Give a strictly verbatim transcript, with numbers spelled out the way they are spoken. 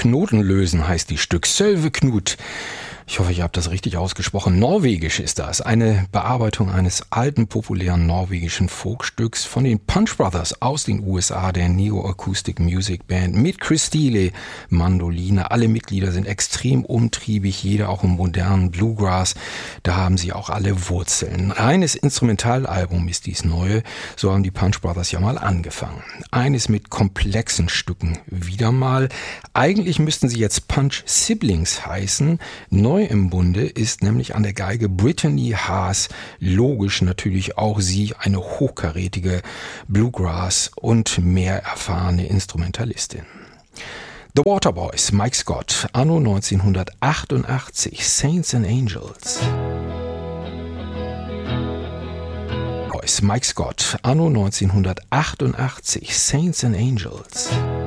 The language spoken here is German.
Knoten lösen heißt die Stück. Sölve Knut. Ich hoffe, ich habe das richtig ausgesprochen. Norwegisch ist das. Eine Bearbeitung eines alten, populären norwegischen Folkstücks von den Punch Brothers aus den U S A, der Neo-Acoustic Music Band mit Chris Steele, Mandoline. Alle Mitglieder sind extrem umtriebig, jeder auch im modernen Bluegrass. Da haben sie auch alle Wurzeln. Reines Instrumentalalbum ist dies neue. So haben die Punch Brothers ja mal angefangen. Eines mit komplexen Stücken wieder mal. Eigentlich müssten sie jetzt Punch Siblings heißen. Neu im Bunde ist nämlich an der Geige Brittany Haas, logisch natürlich auch sie, eine hochkarätige Bluegrass und mehr erfahrene Instrumentalistin. The Waterboys, Mike Scott, anno neunzehnhundertachtundachtzig, Saints and Angels. Mike Scott, anno neunzehnhundertachtundachtzig, Saints and Angels.